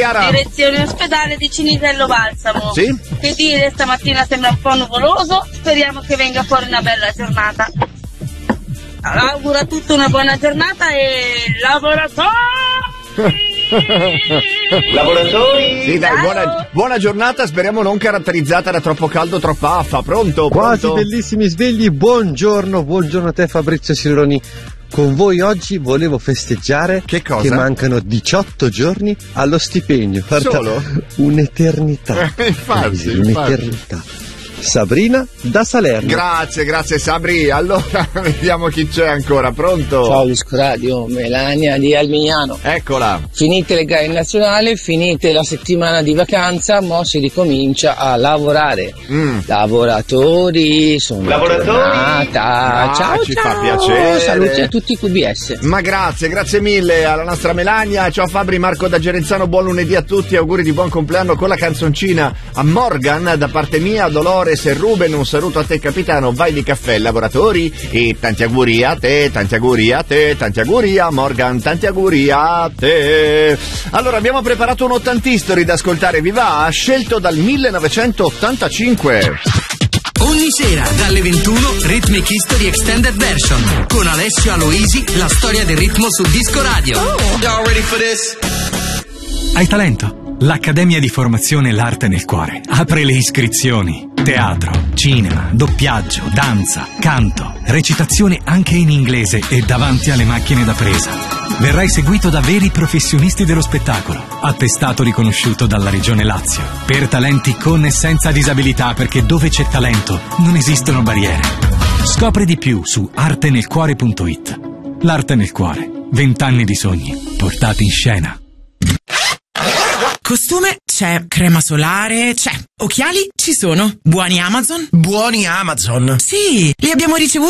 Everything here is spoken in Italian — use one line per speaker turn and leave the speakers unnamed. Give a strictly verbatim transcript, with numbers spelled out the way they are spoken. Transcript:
Chiara?
Direzione ospedale di Cinitello Balsamo.
Sì?
Che dire, stamattina sembra un po' nuvoloso, speriamo che venga fuori una bella giornata. Auguro a tutti una buona giornata e lavoratori!
Lavoratori? Sì, dai, buona, buona giornata, speriamo non caratterizzata da troppo caldo, troppa affa. Pronto?
Quasi
Pronto?
bellissimi svegli, buongiorno, buongiorno a te Fabrizio Silroni. Con voi oggi volevo festeggiare
che, cosa?
che mancano diciotto giorni allo stipendio. Guarda,
solo?
Un'eternità.
Eh, infatti,
un'eternità. Infatti. Sabrina da Salerno.
Grazie, grazie Sabri. Allora, vediamo chi c'è ancora. Pronto?
Ciao Disco Radio, Melania di Almignano.
Eccola.
Finite le gare nazionali, finite la settimana di vacanza, mo si ricomincia a lavorare.
Mm.
Lavoratori, sono
Lavoratori.
tornata.
Ah,
ciao,
ci
ciao.
fa piacere.
Saluti a tutti i Q B S.
Ma grazie, grazie mille alla nostra Melania. Ciao Fabri, Marco da Gerenzano, buon lunedì a tutti, auguri di buon compleanno con la canzoncina a Morgan da parte mia, Dolores e Ruben, un saluto a te capitano, vai di caffè lavoratori e tanti auguri a te, tanti auguri a te, tanti auguri a Morgan, tanti auguri a te. Allora abbiamo preparato un ottantistory da ascoltare, vi va? Scelto dal millenovecentottantacinque.
Ogni sera dalle ventuno Rhythmic History Extended Version con Alessio Aloisi, la storia del ritmo su Disco Radio.
Oh. Y'all ready for this?
Hai talento? L'Accademia di Formazione L'Arte nel Cuore apre le iscrizioni. Teatro, cinema, doppiaggio, danza, canto, recitazione anche in inglese e davanti alle macchine da presa. Verrai seguito da veri professionisti dello spettacolo, attestato riconosciuto dalla Regione Lazio. Per talenti con e senza disabilità, perché dove c'è talento non esistono barriere. Scopri di più su arte nel cuore punto it. L'Arte nel Cuore, vent'anni di sogni portati in scena.
Costume c'è, crema solare c'è, occhiali ci sono. Buoni Amazon?
Buoni Amazon?
Sì, li abbiamo ricevuti